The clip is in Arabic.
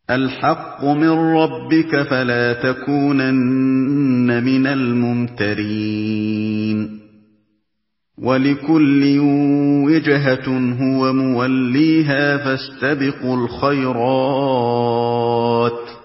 الْحَقُّ مِن رَّبِّكَ فَلَا تَكُونَنَّ مِنَ الْمُمْتَرِينَ وَلِكُلٍّ وِجْهَةٌ هُوَ مُوَلِّيهَا فَاسْتَبِقُوا الْخَيْرَاتِ ۚ